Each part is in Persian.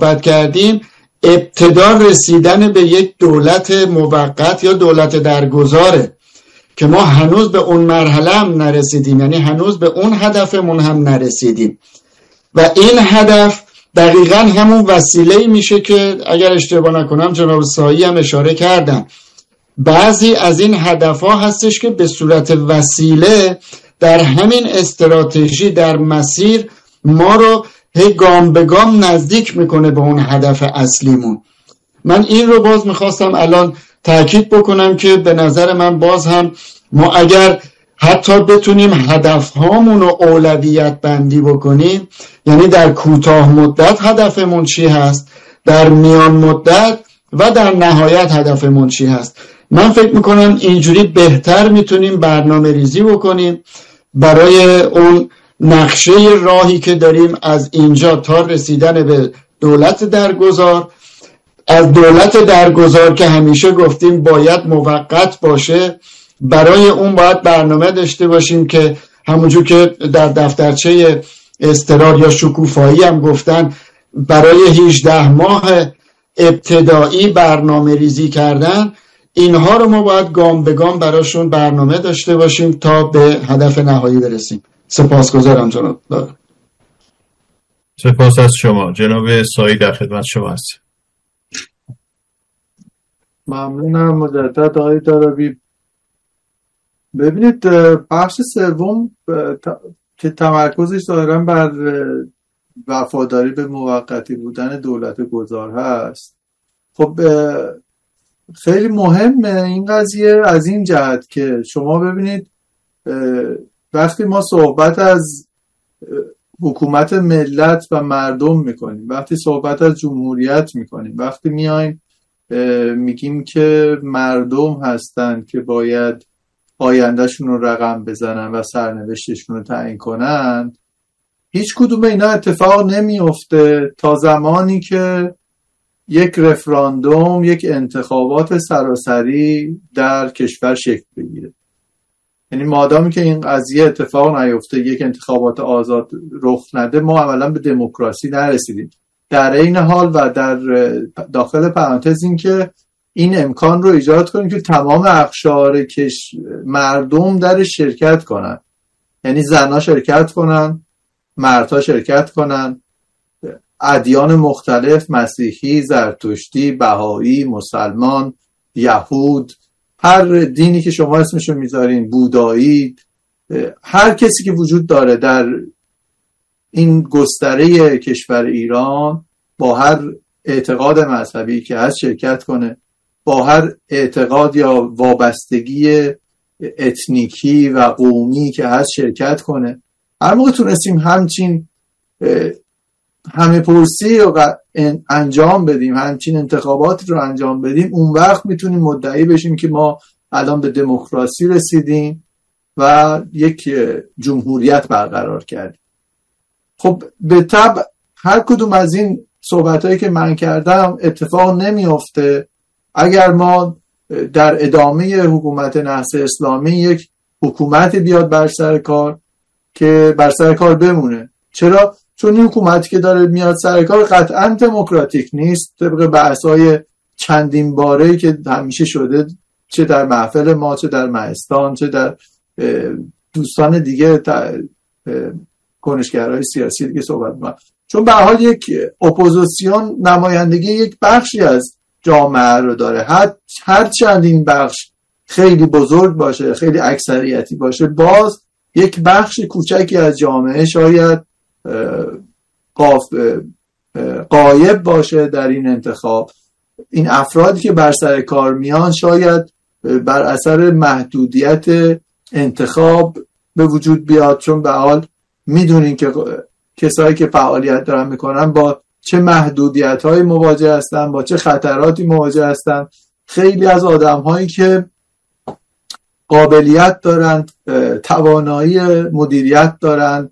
صحبت کردیم ابتدا رسیدن به یک دولت موقت یا دولت درگذاره که ما هنوز به اون مرحله هم نرسیدیم، یعنی هنوز به اون هدفمون هم نرسیدیم و این هدف دقیقاً همون وسیله‌ای میشه که اگر اشتباه نکنم جناب سایی هم اشاره کردن، بعضی از این هدفها هستش که به صورت وسیله در همین استراتژی در مسیر ما رو گام به گام نزدیک میکنه به اون هدف اصلیمون. من این رو باز میخواستم الان تأکید بکنم که به نظر من باز هم ما اگر حتی بتونیم هدفهامون رو اولویت بندی بکنیم، یعنی در کوتاه مدت هدفمون چی هست، در میان مدت و در نهایت هدفمون چی هست، من فکر میکنم اینجوری بهتر میتونیم برنامه ریزی بکنیم برای اون نقشه راهی که داریم از اینجا تا رسیدن به دولت درگذار. از دولت درگذار که همیشه گفتیم باید موقت باشه، برای اون باید برنامه داشته باشیم که همونجور که در دفترچه استقرار یا شکوفایی هم گفتن برای 18 ماه ابتدایی برنامه ریزی کردن، اینها رو ما باید گام به گام براشون برنامه داشته باشیم تا به هدف نهایی برسیم. سپاسگزارم جناب. سپاس از شما. جناب سایی در خدمت شما هست. ممنونم مجدد آقای دارابی. ببینید بخش سوم که تمرکزش ظاهراً بر وفاداری به موقتی بودن دولت گذار هست، خب خیلی مهمه این قضیه از این جهت که شما ببینید وقتی ما صحبت از حکومت ملت و مردم میکنیم، وقتی صحبت از جمهوریت میکنیم، وقتی میایم میگیم که مردم هستن که باید آیندهشون رو رقم بزنن و سرنوشتشون رو تعیین کنن، هیچ کدوم اینا اتفاق نمیفته تا زمانی که یک رفراندوم، یک انتخابات سراسری در کشور شکل بگیره. یعنی مادامی که این قضیه اتفاق نیفته، یک انتخابات آزاد رخ نده، ما عملا به دموکراسی نرسیدیم. در این حال و در داخل پرانتز این که این امکان رو ایجاد کنیم که تمام اقشار مردم در شرکت کنن، یعنی زنها شرکت کنن، مردها شرکت کنن، ادیان مختلف، مسیحی، زرتشتی، بهایی، مسلمان، یهود، هر دینی که شما اسمشو میذارین، بودایی، هر کسی که وجود داره در این گستره کشور ایران با هر اعتقاد مذهبی که هست شرکت کنه، با هر اعتقاد یا وابستگی اتنیکی و قومی که هست شرکت کنه. هر موقع تونستیم همچین همه پرسی رو انجام بدیم، همچین انتخابات رو انجام بدیم، اون وقت میتونیم مدعی بشیم که ما الان به دموکراسی رسیدیم و یک جمهوریت برقرار کردیم. خب به طبع هر کدوم از این صحبتایی که من کردم اتفاق نمیفته اگر ما در ادامه حکومت نهضت اسلامی یک حکومت بیاد بر سر کار که بر سر کار بمونه. چرا؟ چون این حکومتی که داره میاد سر کار قطعاً دموکراتیک نیست، طبق بحث‌های چندین باره‌ای که همیشه شده، چه در محفل ما، چه در مهستان، چه در دوستان دیگه کنشگرای سیاسی دیگه صحبت ما. چون به هر حال یک اپوزیسیون نمایندگی یک بخشی از جامعه رو داره، هر چند این بخش خیلی بزرگ باشه، خیلی اکثریتی باشه، باز یک بخش کوچکی از جامعه شاید غایب باشه در این انتخاب. این افرادی که بر سر کار میان شاید بر اثر محدودیت انتخاب به وجود بیاد، چون به حال میدونین که کسایی که فعالیت دارن میکنن با چه محدودیت‌های مواجه هستن، با چه خطراتی مواجه هستن. خیلی از آدم‌هایی که قابلیت دارن، توانایی مدیریت دارن،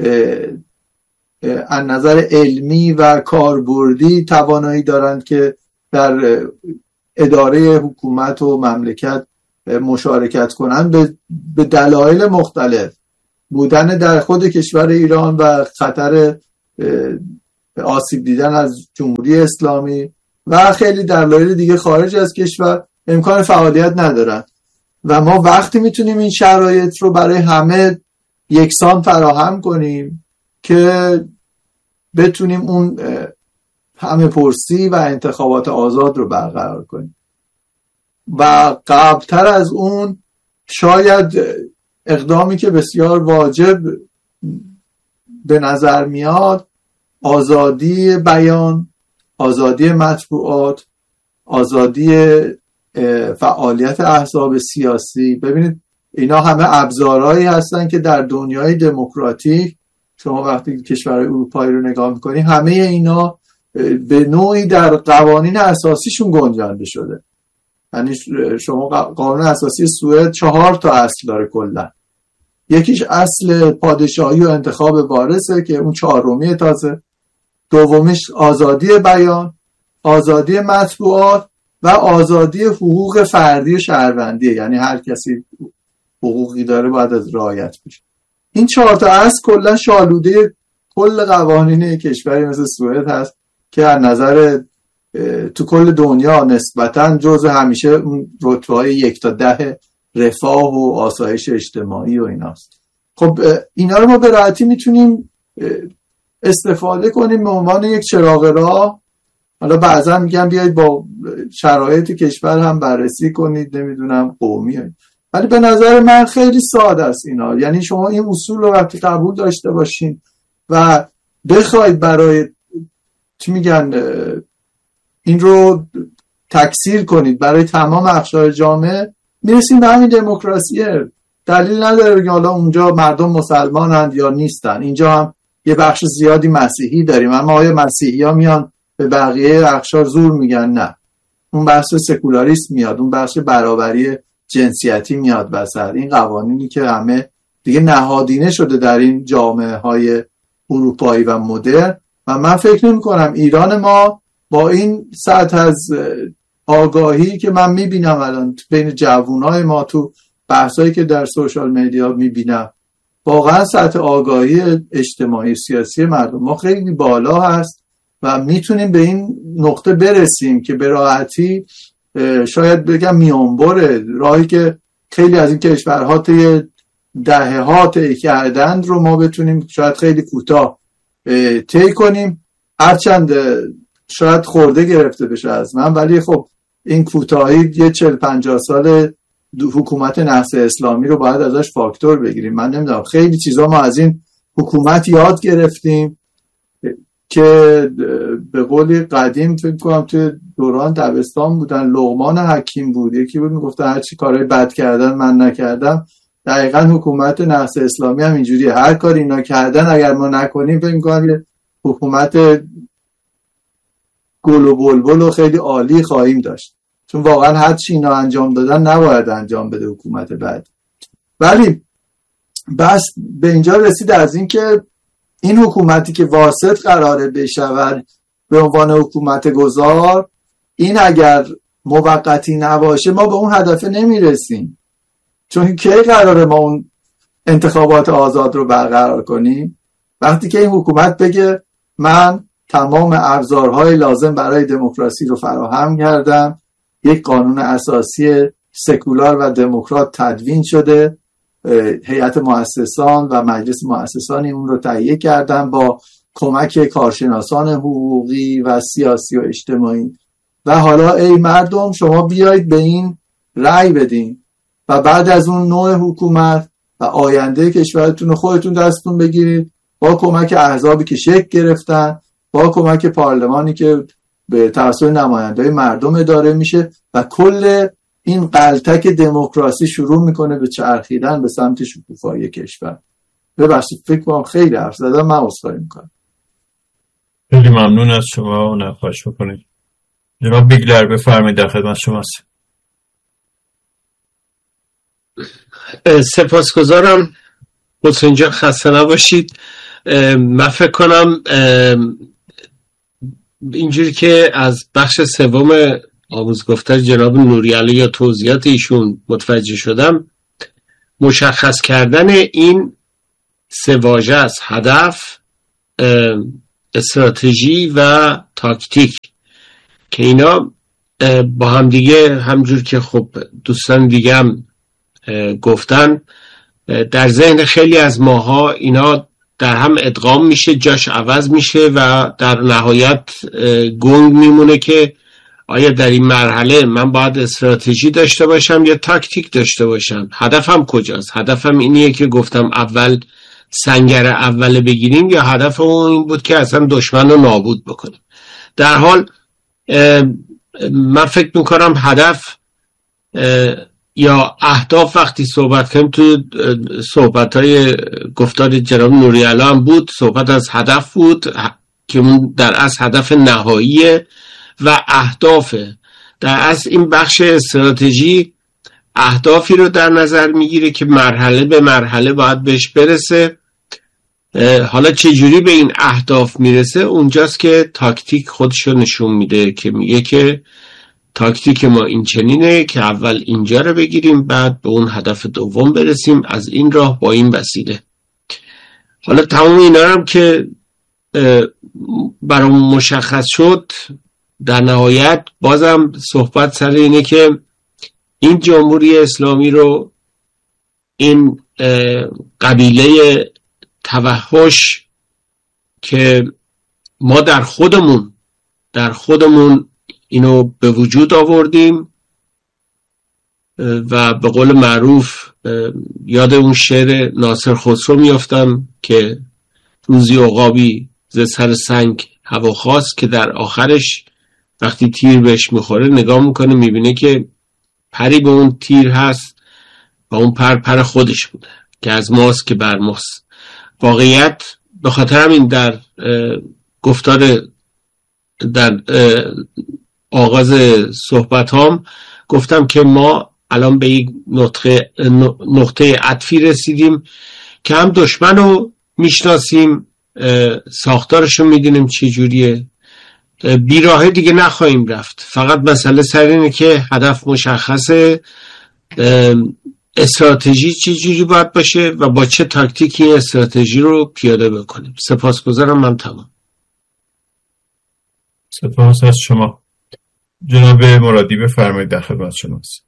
از نظر علمی و کاربردی توانایی دارند که در اداره حکومت و مملکت مشارکت کنند، به دلایل مختلف، بودن در خود کشور ایران و خطر آسیب دیدن از جمهوری اسلامی و خیلی دلایل دیگه خارج از کشور امکان فعالیت ندارن و ما وقتی میتونیم این شرایط رو برای همه یکسان فراهم کنیم که بتونیم اون همه پرسی و انتخابات آزاد رو برقرار کنیم. و قبلتر از اون شاید اقدامی که بسیار واجب به نظر میاد آزادی بیان، آزادی مطبوعات، آزادی فعالیت احزاب سیاسی. ببینید اینا همه ابزارهایی هستن که در دنیای دموکراتیک شما وقتی کشورهای اروپایی رو نگاه میکنید همه اینا به نوعی در قوانین اساسیشون گنجانده شده. یعنی شما قانون اساسی سوئد 4 تا اصل داره کلا. یکیش اصل پادشاهی و انتخاب وارثه که اون 4میه تازه. دومیش آزادی بیان، آزادی مطبوعات و آزادی حقوق فردی و شهروندیه، یعنی هر کسی حقوقی داره باید از رعایت بشه. این 4 تا اصل کلا شالوده کل قوانین کشوری مثل سوئد هست که از نظر تو کل دنیا نسبتاً جزو همیشه اون رتبه‌های 1 تا 10 رفاه و آسایش اجتماعی و ایناست. خب اینا رو ما به راحتی میتونیم استفاده کنیم به عنوان یک چراغ راه. حالا بعضا میگم بیایید با شرایط کشور هم بررسی کنید، نمیدونم قومی، ولی به نظر من خیلی ساده است اینا. یعنی شما این اصول رو وقتی قبول داشته باشین و بخواید برای چی میگن این رو تکثیر کنید برای تمام اقشار جامعه، میرسیم به همین دموکراسیه. دلیل نداره که حالا اونجا مردم مسلمانند یا نیستن. اینجا هم یه بخش زیادی مسیحی داریم، اما آیا مسیحی ها میان به بقیه اقشار زور میگن؟ نه. اون بحث سکولاریسم میاد، اون بحث برابری جنسیتی میاد وسط. این قوانینی که همه دیگه نهادینه شده در این جامعه های اروپایی و مدرن و من فکر نمی کنم ایران ما با این سطح از آگاهی که من میبینم الان بین جوانای ما تو بحثایی که در سوشال مدیا میبینم، واقعا سطح آگاهی اجتماعی سیاسی مردم ما خیلی بالا هست و میتونیم به این نقطه برسیم که به راحتی شاید بگم میانبر راهی که خیلی از این کشورها طی دهه‌ها طی کردند رو ما بتونیم شاید خیلی کوتاه طی کنیم. هرچند شاید خورده گرفته بشه از من، ولی خب این کوتاهی یه 40-50 سال حکومت نهضت اسلامی رو باید ازش فاکتور بگیریم. من نمیدونم خیلی چیزا ما از این حکومت یاد گرفتیم که به قول قدیم فکر کنم توی دوران دبستان بودن، لقمان حکیم بود، یکی بود میگفتن هر چی کارهای بد کردن من نکردم. دقیقاً حکومت نهضت اسلامی هم اینجوریه، هر کاری اینا کردن اگر ما نکنیم فکر می‌کنم حکومت گل و بلبل و خیلی عالی خواهیم داشت، چون واقعا هر چی اینا انجام دادن نباید انجام بده حکومت بعد. ولی بس به اینجا رسید از این که این حکومتی که واسط قراره بشود به عنوان حکومت گذار، این اگر موقتی نباشه ما به اون هدف نمیرسیم. چون کی قراره ما اون انتخابات آزاد رو برقرار کنیم؟ وقتی که این حکومت بگه من تمام ابزارهای لازم برای دموکراسی رو فراهم کردم، یک قانون اساسی سکولار و دموکرات تدوین شده، هیئت مؤسسان و مجلس مؤسسانی اون رو تهیه کردن با کمک کارشناسان حقوقی و سیاسی و اجتماعی و حالا ای مردم شما بیایید به این رأی بدین و بعد از اون نوع حکومت و آینده کشورتون رو خودتون دستتون بگیرید با کمک احزابی که شکل گرفتن، با کمک پارلمانی که به توسط نماینده‌های مردم اداره میشه و کل این غلطک دموکراسی شروع میکنه به چرخیدن به سمت شکوفایی کشور. ببخشید فکر کنم خیلی حرف زدم، من عذرخواهی میکنم. خیلی ممنون از شما و نخواهش میکنید. جناب بیگلر بفرمایید، در خدمت شماست. سپاسگزارم حسین جان، خسته نباشید. من فکر کنم اینجوری که از بخش سوم آموزگفتار جناب نوریعلی یا توضیحات ایشون متوجه شدم، مشخص کردن این 3 واژه است: هدف، استراتژی و تاکتیک که اینا با هم دیگه همجور که خب دوستان دیگه هم گفتن در ذهن خیلی از ماها اینا در هم ادغام میشه، جاش عوض میشه و در نهایت گنگ میمونه که آیا در این مرحله من باید استراتژی داشته باشم یا تاکتیک داشته باشم؟ هدفم کجاست؟ هدفم اینیه که گفتم اول سنگر اول بگیریم یا هدف اون این بود که اصلا دشمن رو نابود بکنیم؟ در حال من فکر میکنم هدف یا اهداف وقتی صحبت کنیم تو صحبت‌های گفتار جناب نوری‌علا هم بود، صحبت از هدف بود که اون در اصل هدف نهاییه و اهدافه. در اصل این بخش استراتژی اهدافی رو در نظر میگیره که مرحله به مرحله باید بهش برسه. حالا چجوری به این اهداف میرسه اونجاست که تاکتیک خودشو نشون میده که میگه که تاکتیک ما این چنینه که اول اینجا رو بگیریم بعد به اون هدف دوم برسیم از این راه با این وسیله. حالا تمام اینا هم که برام مشخص شد، در نهایت بازم صحبت سر اینه که این جمهوری اسلامی رو این قبیله توحش که ما در خودمون اینو به وجود آوردیم و به قول معروف یاد اون شعر ناصر خسرو میافتم که روزی عقابی ز سر سنگ هوا خواست که در آخرش وقتی تیر بهش میخوره نگاه میکنه میبینه که پری به اون تیر هست و اون پر خودش بوده که از ماست که بر ماست. واقعیت به خاطر همین در گفتار در آغاز صحبت هم گفتم که ما الان به یک نقطه عطفی رسیدیم که هم دشمن رو میشناسیم، ساختارش رو میدونیم چی جوریه، بیراهه دیگه نخواهیم رفت. فقط مسئله سر اینه که هدف مشخصه، استراتژی چه جوری باید باشه و با چه تاکتیکی استراتژی رو پیاده بکنیم. سپاسگزارم. من تمام. سپاس از شما. جناب مرادی بفرمایید، در خدمت شماست.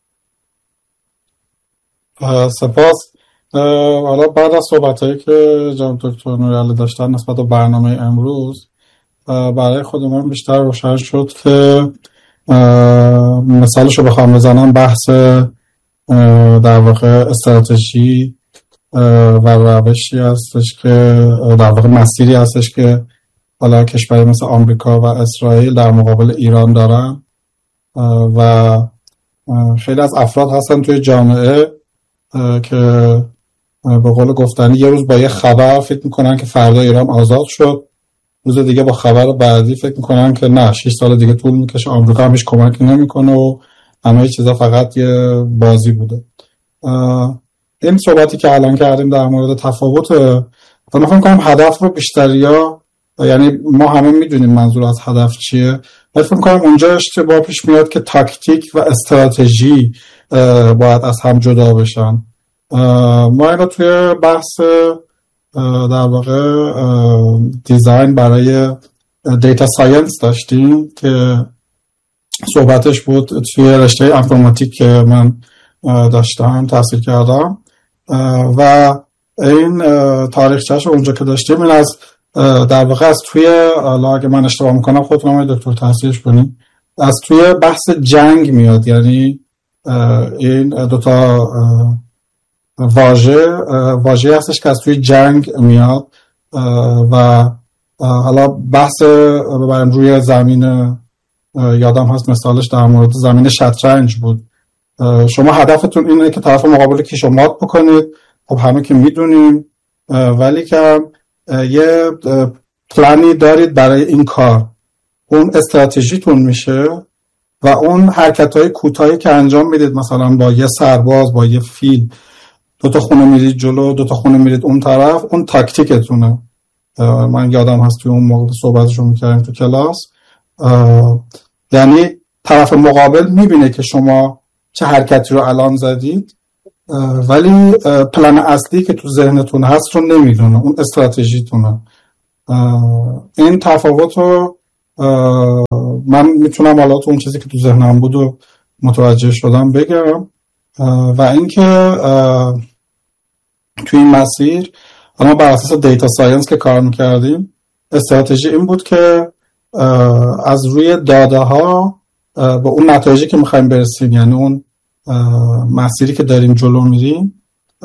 سپاس. حالا بعد از صحبتایی که جناب دکتر نوری‌علی داشتن نسبت به برنامه امروز، برای خود من بیشتر روشن شد که مثالشو بخوام بزنم بحث در واقع استراتژی و روشی هستش که در واقع مسیری هستش که حالا کشوری مثل آمریکا و اسرائیل در مقابل ایران دارن و خیلی از افراد هستن توی جامعه که به قول گفتنی یه روز با یه خبر فکر میکنن که فردا ایران آزاد شد، روز دیگه با خبر بعدی فکر میکنن که نه 6 سال دیگه طول میکشه، آمریکا هم هیچ کمکی نمیکنه و همه چیزا فقط یه بازی بوده. این صحبتی که الان کردیم در مورد تفاوت، من فکر میکنم هدف رو بیشتریا، یعنی ما همه میدونیم منظور از هدف چیه، من فکر میکنم اونجا اشتباه پیش میاد که تاکتیک و استراتژی باید از هم جدا بشن. ما اینو توی بحث در واقع دیزاین برای دیتا ساینس داشتیم که صحبتش بود توی رشته انفرماتیک که من داشتم تحصیل کردم و این تاریخچه‌اش اونجا که داشتیم این از در واقع از توی، اگه من اشتباه میکنم خودتون هم دکتر تحصیلش کنیم، از توی بحث جنگ میاد. یعنی این دوتا واژه هستش که از توی جنگ میاد و حالا بحث ببریم روی زمین، یادم هست مثالش در مورد زمین شطرنج بود. شما هدفتون اینه که طرف مقابل کیشو مات بکنید، خب همه که میدونیم، ولی که یه پلانی دارید برای این کار، اون استراتژیتون میشه و اون حرکت‌های کوتاهی که انجام میدید، مثلا با یه سرباز، با یه فیل، 2 خونه میرید جلو، 2 خونه میرید اون طرف، اون تاکتیکتونه. من یادم هست توی اون موقع صحبتشو میکردیم تو کلاس، یعنی طرف مقابل میبینه که شما چه حرکتی رو الان زدید ولی پلان اصلی که تو ذهنتون هست رو نمیدونه، اون استراتژیتونه. این تفاوت رو من میتونم حالا تو اون چیزی که تو ذهنم بود و متوجه شدم بگم. و اینکه توی این مسیر ما بر اساس دیتا ساینس که کار میکردیم، استراتژی این بود که از روی داده ها به اون نتایجی که میخوایم برسیم، یعنی اون مسیری که داریم جلو میریم،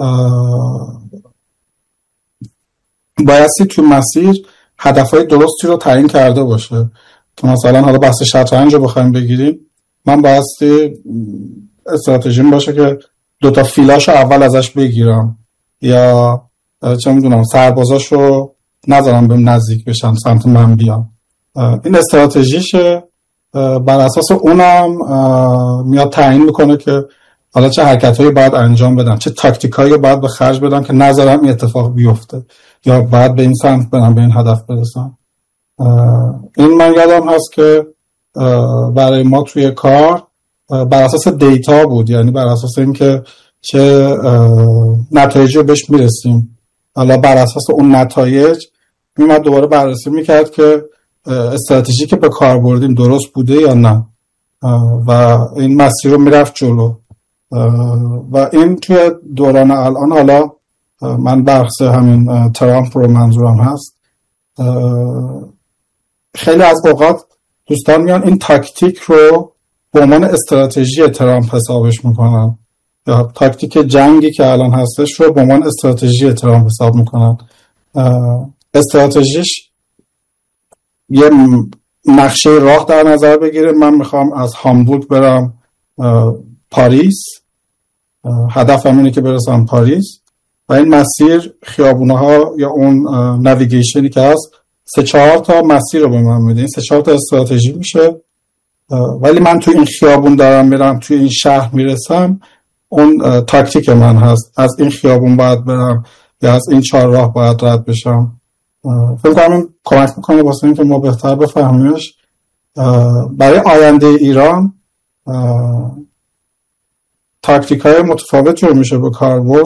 بایستی توی مسیر هدفهای درستی رو تعیین کرده باشه. که مثلا حالا بحث شطرنج رو بخوایم بگیریم، من بایستی استراتژیم باشه که 2 فیلاشو اول ازش بگیرم، یا چه میدونم سربازاشو نذارم بهم نزدیک بشن سمت من بیان. این استراتژیشه، بر اساس اونم میاد تعیین میکنه که حالا چه حرکتایی باید انجام بدم، چه تاکتیکایی باید به خرج بدم که نذارم این اتفاق بیفته، یا باید به این سمت برم، به این هدف برسم. این من یادم هست که برای ما توی کار بر اساس دیتا بود، یعنی بر اساس اینکه چه نتایجی رو بهش میرسیم، حالا بر اساس اون نتایج میمد دوباره بررسی میکرد که استراتژی که به کار بردیم درست بوده یا نه، و این مسیر رو میرفت جلو. و این توی دوران الان، حالا من بحث همین ترامپ رو منظورم هست، خیلی از اوقات دوستان میان این تاکتیک رو به عنوان استراتژی ترامپ حسابش میکنن، یا تاکتیک جنگی که الان هستش رو به عنوان استراتژی ترامپ حساب میکنن. استراتژیش یه نقشه راه در نظر بگیره، من میخوام از هامبورگ برم پاریس، هدفم اینه که برسم پاریس، و این مسیر خیابونها یا اون نویگیشنی که هست 3-4 تا مسیر رو به من میده، این 3-4 تا استراتژی میشه. ولی من توی این خیابون دارم میرم، توی این شهر میرسم، اون تاکتیک من هست، از این خیابون باید برم یا از این 4 راه باید رد بشم. فکر کنم این کمک میکنه واسه اینکه ما بهتر بفهمیمش. برای آینده ایران تاکتیک های متفاوت رو میشه به کار برد،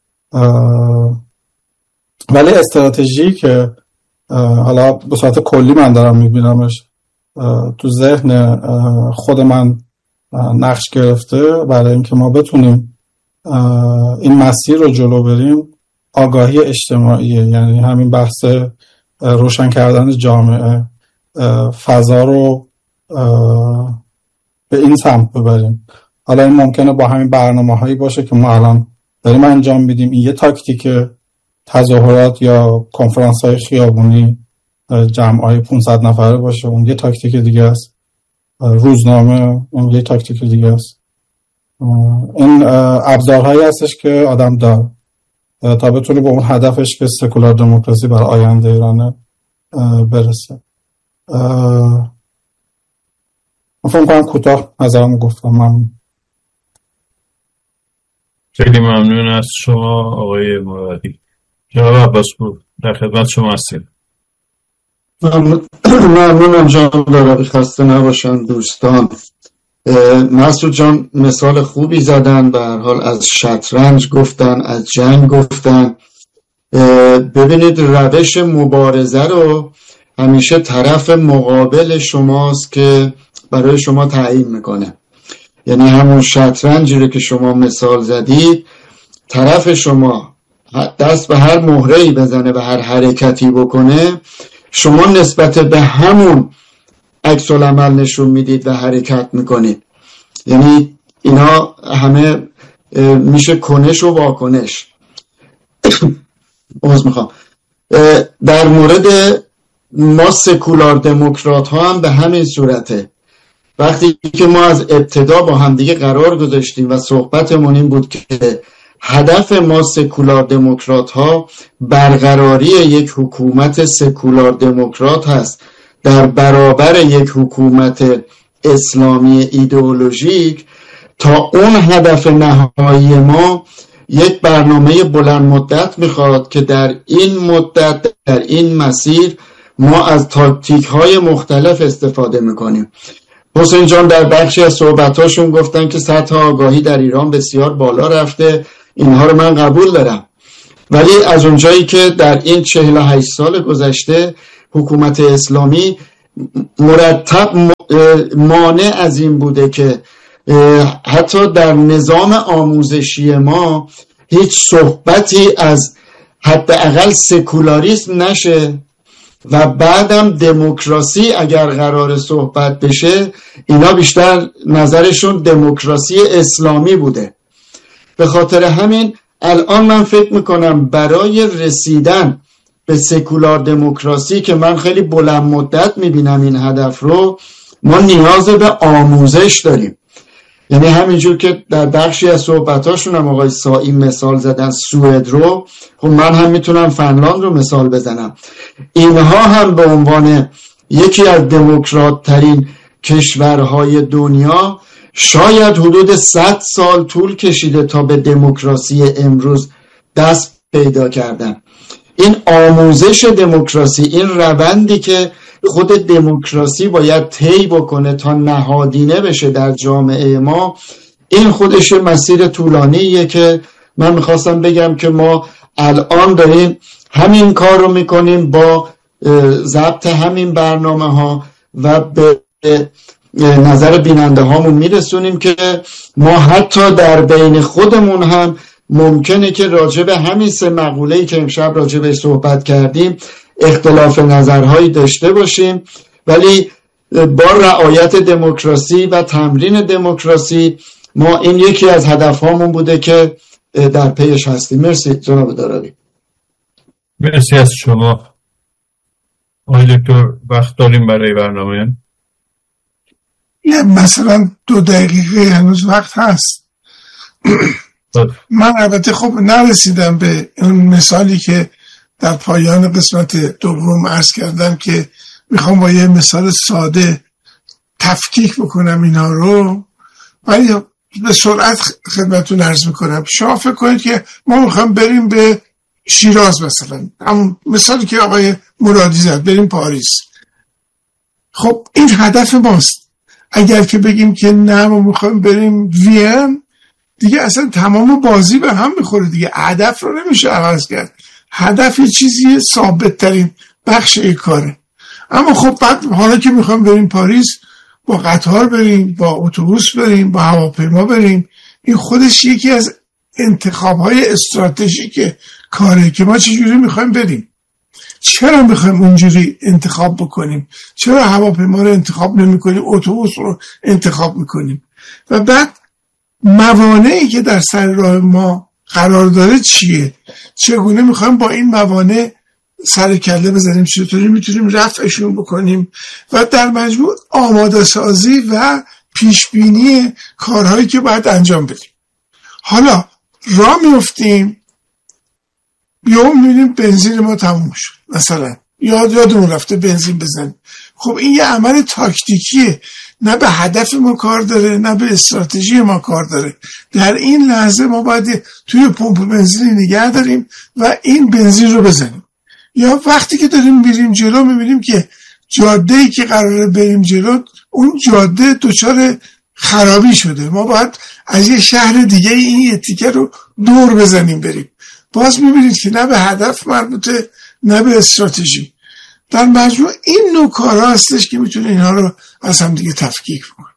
ولی استراتژی که حالا به صورت کلی من دارم میبینمش تو ذهن خود من نقش گرفته برای اینکه ما بتونیم این مسیر رو جلو بریم، آگاهی اجتماعیه. یعنی همین بحث روشن کردن جامعه، فضا رو به این سمت ببریم. حالا این ممکنه با همین برنامه‌هایی باشه که ما الان داریم انجام میدیم، این یه تاکتیک تظاهرات یا کنفرانس‌های خیابونی جمع‌های 500 نفره باشه، اون یه تاکتیک دیگه است. روزنامه اون یه تاکتیک دیگه است. این ابزارهایی هستش که آدم داره تا بتونه به اون هدفش که سکولار دموکراسی برای آینده ایرانه برسه. من فکر می‌کنم کوتاه نظرمو گفتم. من خیلی ممنون از شما آقای مرادی. جناب عباسپور در خدمت شما هستیم. ممنونم جناب دارابی، خسته نباشن دوستان. مسعود جان مثال خوبی زدن، به هر حال از شطرنج گفتن، از جنگ گفتن. ببینید روش مبارزه رو همیشه طرف مقابل شماست که برای شما تعیین میکنه. یعنی همون شطرنجی رو که شما مثال زدید، طرف شما دست به هر مهره‌ای بزنه و هر حرکتی بکنه، شما نسبت به همون عکس العمل نشون میدید و حرکت میکنید. یعنی اینا همه میشه کنش و واکنش. در مورد ما سکولار دموکرات ها هم به همین صورته. وقتی که ما از ابتدا با همدیگه قرار گذاشتیم و صحبتمون این بود که هدف ما سکولار دموکرات ها برقراری یک حکومت سکولار دموکرات هست در برابر یک حکومت اسلامی ایدئولوژیک، تا اون هدف نهایی ما یک برنامه بلند مدت میخواد که در این مدت، در این مسیر ما از تاکتیک های مختلف استفاده میکنیم. حسین جان در بخشی از صحبتاشون گفتن که سطح آگاهی در ایران بسیار بالا رفته. اینها رو من قبول دارم، ولی از اونجایی که در این 48 سال گذشته حکومت اسلامی مرتب مانع از این بوده که حتی در نظام آموزشی ما هیچ صحبتی از حداقل سکولاریسم نشه و بعدم دموکراسی اگر قرار صحبت بشه اینا بیشتر نظرشون دموکراسی اسلامی بوده. به خاطر همین الان من فکر میکنم برای رسیدن به سکولار دموکراسی که من خیلی بلند مدت میبینم این هدف رو، ما نیاز به آموزش داریم. یعنی همینجور که در بخشی از صحبتاشون هم آقای سایی مثال زدن سوئد رو، خب من هم میتونم فنلاند رو مثال بزنم. اینها هم به عنوان یکی از دموکرات ترین کشورهای دنیا شاید حدود 100 سال طول کشیده تا به دموکراسی امروز دست پیدا کردن. این آموزش دموکراسی، این روندی که خود دموکراسی باید طی بکنه تا نهادینه بشه در جامعه ما، این خودش مسیر طولانیه که من میخواستم بگم که ما الان داریم همین کار رو میکنیم با ضبط همین برنامه ها و به نظر بیننده هامون میرسونیم که ما حتی در بین خودمون هم ممکنه که راجع به همین 3 مقوله‌ای که امشب راجع به صحبت کردیم اختلاف نظرهایی داشته باشیم، ولی با رعایت دموکراسی و تمرین دموکراسی ما این یکی از هدفهامون بوده که در پیش هستیم. مرسی جناب دارابی. مرسی از شما. آقای دکتر وقت داریم برای برنامه؟ مثلا 2 دقیقه هنوز وقت هست. من البته خب نرسیدم به اون مثالی که در پایان قسمت دوم عرض کردم که میخوام با یه مثال ساده تفکیک بکنم اینا رو، ولی به سرعت خدمتتون عرض میکنم. شما فکر کنید که ما میخوام بریم به شیراز مثلا، همون مثالی که آقای مرادی زد، بریم پاریس. خب این هدف ماست. اگر که بگیم که نه ما میخوایم بریم وین، دیگه اصلا تمام بازی به هم میخوره دیگه. هدف رو نمیشه عوض کرد. هدف یه چیزی ثابت ترین بخش یک کاره. اما خب بعد حالا که میخوایم بریم پاریس، با قطار بریم، با اتوبوس بریم، با هواپیما بریم، این خودش یکی از انتخاب‌های استراتژیک کاره که ما چجوری میخوایم بریم. چرا میخوایم اونجوری انتخاب بکنیم؟ چرا هواپیما رو انتخاب نمی‌کنیم، اتوبوس رو انتخاب می‌کنیم؟ و بعد موانعی که در سر راه ما قرار داره چیه؟ چگونه میخوایم با این موانع سر کله بزنیم؟ چطوری میتونیم رفعشون بکنیم؟ و در مجموع آماده سازی و پیشبینی کارهایی که باید انجام بدیم. حالا راه میفتیم، بیام میبینیم بنزین ما تموم شد مثلا، یادمون رفته بنزین بزنیم. خب این یه عمل تاکتیکیه، نه به هدف ما کار داره نه به استراتژی ما کار داره. در این لحظه ما باید توی پمپ بنزین نگه داریم و این بنزین رو بزنیم. یا وقتی که داریم میریم جلو میبینیم که جاده‌ای که قراره بریم جلو، اون جاده دچار خرابی شده، ما باید از یه شهر دیگه این یه تیکه رو دور بزنیم بریم. باز میبینید که نه به هدف مربوطه نه به استراتژی. در مجموع این نوع کارها هستش که میتونه اینها رو از هم دیگه تفکیک کنه.